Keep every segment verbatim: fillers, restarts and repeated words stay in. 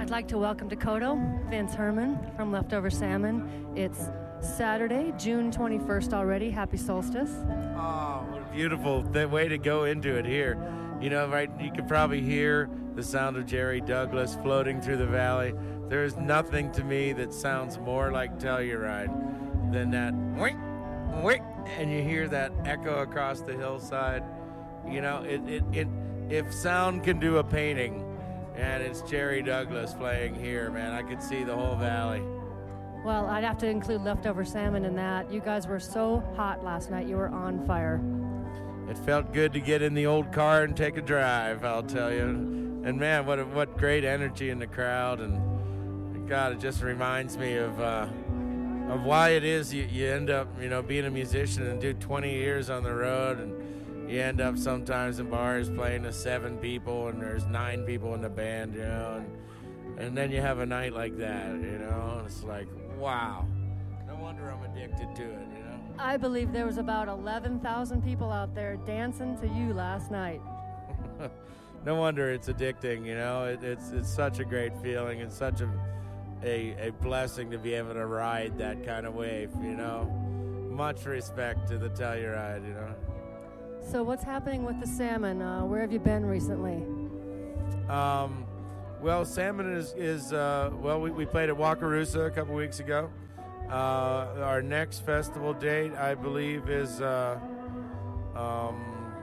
I'd like to welcome to Kodo Vince Herman from Leftover Salmon. It's Saturday, June twenty-first already. Happy solstice. Oh, what a beautiful th- way to go into it here. You know, right, you can probably hear the sound of Jerry Douglas floating through the valley. There is nothing to me that sounds more like Telluride than that wink, wink, and you hear that echo across the hillside. You know, it, it, it if sound can do a painting, and it's Jerry Douglas playing here, man, I could see the whole valley. Well, I'd have to include Leftover Salmon in that. You guys were so hot last night. You were on fire. It felt good to get in the old car and take a drive, I'll tell you. And, man, what a, what great energy in the crowd. And, God, it just reminds me of uh, of why it is you, you end up, you know, being a musician and do twenty years on the road. And you end up sometimes in bars playing to seven people and there's nine people in the band, you know. And, and then you have a night like that, you know. And it's like, wow. No wonder I'm addicted to it, you know. I believe there was about eleven thousand people out there dancing to you last night. No wonder it's addicting, you know. It, it's it's such a great feeling. It's such a, a a blessing to be able to ride that kind of wave, you know. Much respect to the Telluride, you know. So what's happening with the salmon? Uh, where have you been recently? Um, well, salmon is, is uh, well, we, we played at Wakarusa a couple weeks ago. Uh, our next festival date, I believe, is uh, um,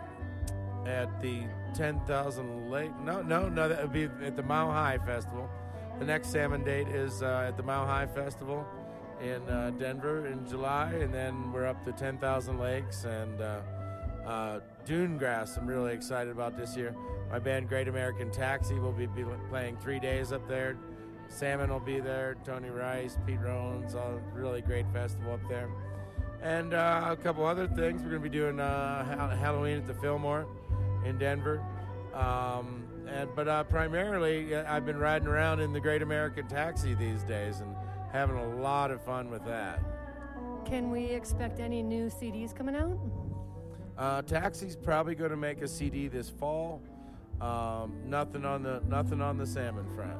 at the ten thousand Lake. No, no, no, that would be at the Mile High Festival. The next salmon date is uh, at the Mile High Festival in uh, Denver in July, and then we're up to ten thousand Lakes and uh, uh, Dune Grass. I'm really excited about this year. My band Great American Taxi will be, be playing three days up there. Salmon will be there, Tony Rice, Pete Rollins, all really great festival up there. And uh, a couple other things. We're going to be doing uh, ha- Halloween at the Fillmore in Denver. Um, and But uh, primarily, uh, I've been riding around in the Great American Taxi these days and having a lot of fun with that. Can we expect any new C Ds coming out? Uh, Taxi's probably going to make a C D this fall. Um, nothing on the nothing on the salmon front.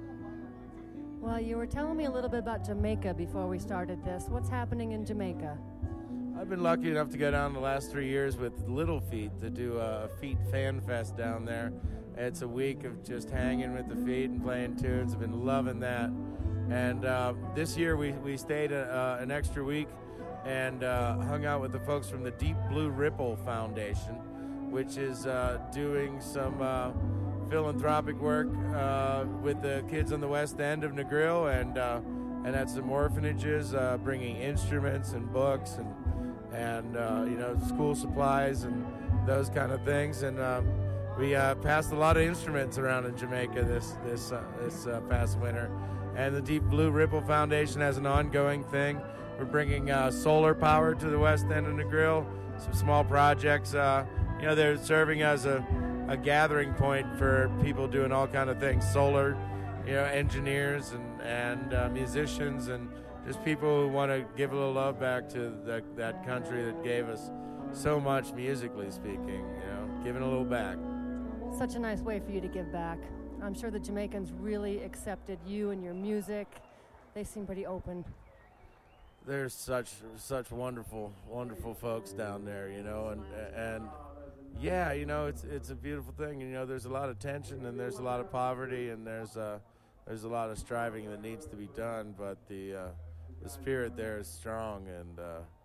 Well, you were telling me a little bit about Jamaica before we started this. What's happening in Jamaica? I've been lucky enough to go down the last three years with Little Feet to do a Feet Fan Fest down there. It's a week of just hanging with the Feet and playing tunes. I've been loving that. And uh, this year we, we stayed a, uh, an extra week and uh, hung out with the folks from the Deep Blue Ripple Foundation, which is uh, doing some uh, philanthropic work uh, with the kids on the west end of Negril and uh, and at some orphanages, uh, bringing instruments and books and and uh, you know school supplies and those kind of things. And uh, we uh, passed a lot of instruments around in Jamaica this this uh, this uh, past winter. And the Deep Blue Ripple Foundation has an ongoing thing. We're bringing uh, solar power to the west end of Negril. Some small projects. Uh, you know, they're serving as a a gathering point for people doing all kind of things, solar, you know, engineers and, and uh, musicians and just people who want to give a little love back to the, that country that gave us so much musically speaking, you know, giving a little back. Such a nice way for you to give back. I'm sure the Jamaicans really accepted you and your music. They seem pretty open. There's such such wonderful, wonderful folks down there, you know, and and yeah, you know, it's it's a beautiful thing. You know, there's a lot of tension and there's a lot of poverty and there's uh, there's a lot of striving that needs to be done, but the uh, the spirit there is strong and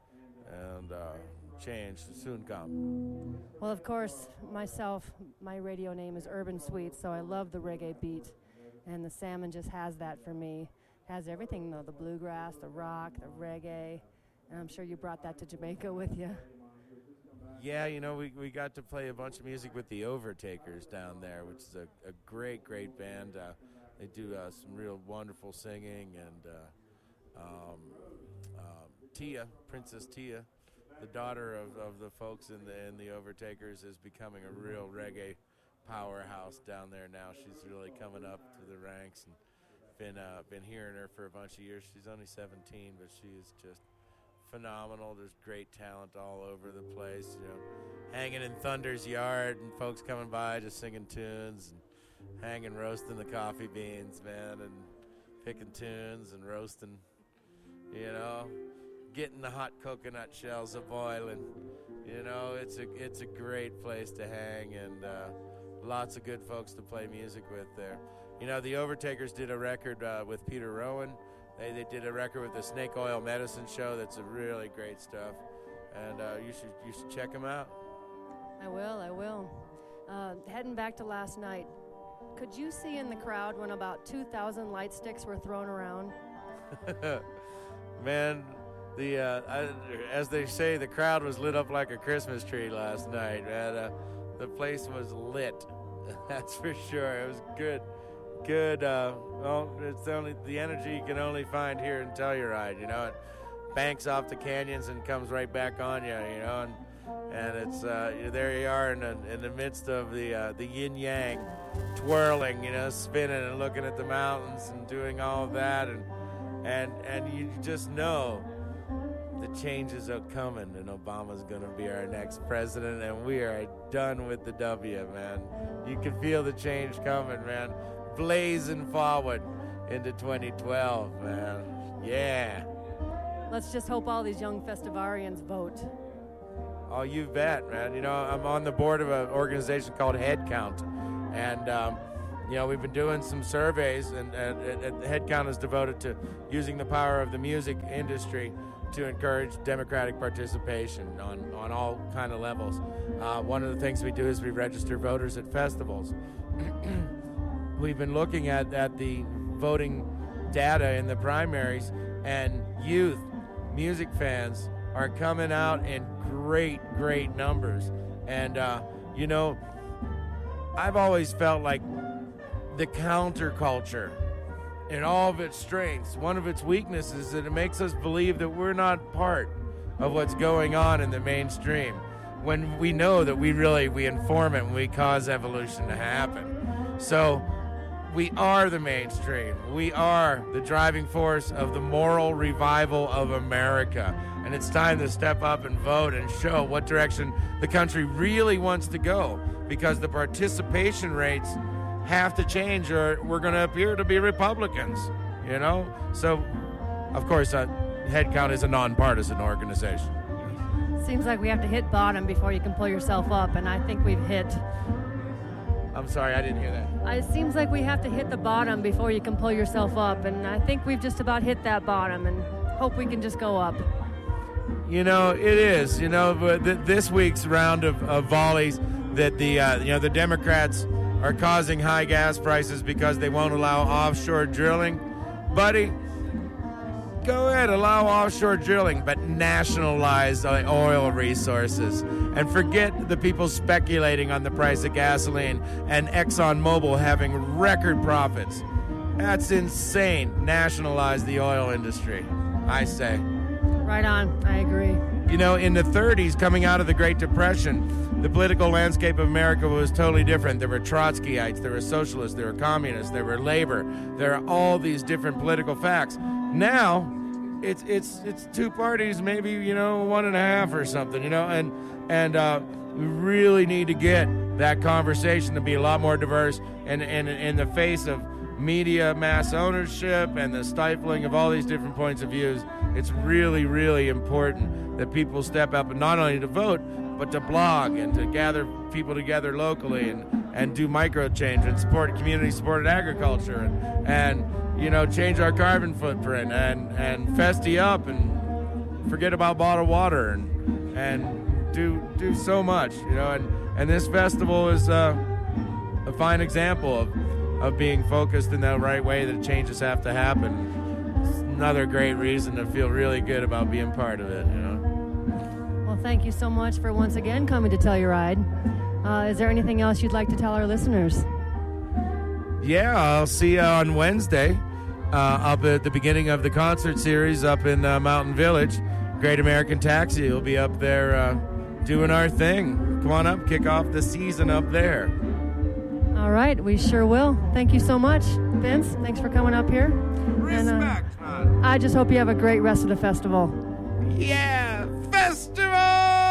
uh, and uh, change will soon come. Well, of course, myself, my radio name is Urban Sweets, so I love the reggae beat, and the salmon just has that for me. It has everything, though, the bluegrass, the rock, the reggae, and I'm sure you brought that to Jamaica with you. Yeah, you know, we, we got to play a bunch of music with the Overtakers down there, which is a, a great, great band. Uh, they do uh, some real wonderful singing, and uh, um, um, Tia, Princess Tia, the daughter of, of the folks in the in the Overtakers, is becoming a real reggae powerhouse down there now. She's really coming up to the ranks, and been uh, been hearing her for a bunch of years. She's only seventeen, but she is just phenomenal. There's great talent all over the place, you know, hanging in Thunder's yard and folks coming by just singing tunes. hanging, roasting the coffee beans, man, and picking tunes and roasting, you know, getting the hot coconut shells a boiling. You know, it's a it's a great place to hang, and uh, lots of good folks to play music with there. You know, the Overtakers did a record uh, with Peter Rowan. They they did a record with the Snake Oil Medicine Show. That's a really great stuff, and uh, you should you should check them out. I will, I will. Uh, heading back to last night, could you see in the crowd when about two thousand light sticks were thrown around? Man, the uh, I, as they say, the crowd was lit up like a Christmas tree last night, man. Uh, the place was lit, that's for sure. It was good, good. Uh, well, it's only the energy you can only find here in Telluride, you know. It banks off the canyons and comes right back on you, you know. And and it's uh, there you are in the, in the midst of the uh, the yin yang, twirling, you know, spinning and looking at the mountains and doing all of that, and and and you just know the changes are coming, and Obama's going to be our next president, and we are done with the W, man. You can feel the change coming, man, blazing forward into twenty twelve, man. Yeah. Let's just hope all these young festivarians vote. Oh, you bet, man. You know, I'm on the board of an organization called Headcount, and um, you know, we've been doing some surveys, and, and, and Headcount is devoted to using the power of the music industry to encourage democratic participation on, on all kind of levels. Uh, one of the things we do is we register voters at festivals. We've been looking at, at the voting data in the primaries, and youth music fans are coming out in great, great numbers. And, uh, you know, I've always felt like the counterculture, in all of its strengths, one of its weaknesses is that it makes us believe that we're not part of what's going on in the mainstream, when we know that we really, we inform it and we cause evolution to happen. So we are the mainstream. We are the driving force of the moral revival of America. And it's time to step up and vote and show what direction the country really wants to go, because the participation rates have to change, or we're going to appear to be Republicans, you know? So, of course, uh, Headcount is a nonpartisan organization. Seems like we have to hit bottom before you can pull yourself up, and I think we've hit. I'm sorry, I didn't hear that. It seems like we have to hit the bottom before you can pull yourself up, and I think we've just about hit that bottom, and hope we can just go up. You know, it is. You know, but th- this week's round of, of volleys that the uh, you know the Democrats are causing high gas prices because they won't allow offshore drilling. Buddy, go ahead, allow offshore drilling, but nationalize the oil resources. And forget the people speculating on the price of gasoline and ExxonMobil having record profits. That's insane. Nationalize the oil industry, I say. Right on, I agree. You know, in the thirties, coming out of the Great Depression, the political landscape of America was totally different. There were Trotskyites, there were socialists, there were communists, there were labor. There are all these different political facts. Now, it's it's it's two parties, maybe, you know, one and a half or something, you know, and and uh, we really need to get that conversation to be a lot more diverse. And in, in, in the face of media mass ownership and the stifling of all these different points of views, it's really, really important that people step up, and not only to vote, but to blog and to gather people together locally and, and do micro change and support community-supported agriculture and, and, you know, change our carbon footprint and, and festi up and forget about bottled water and and do do so much, you know. And, and this festival is uh, a fine example of, of being focused in the right way, that changes have to happen. It's another great reason to feel really good about being part of it, you know. Well, thank you so much for once again coming to Telluride. Uh, is there anything else you'd like to tell our listeners? Yeah, I'll see you on Wednesday uh, up at the beginning of the concert series up in uh, Mountain Village. Great American Taxi will be up there uh, doing our thing. Come on up, kick off the season up there. All right, we sure will. Thank you so much, Vince. Thanks for coming up here. Respect, and, uh, man. I just hope you have a great rest of the festival. Yeah, festival!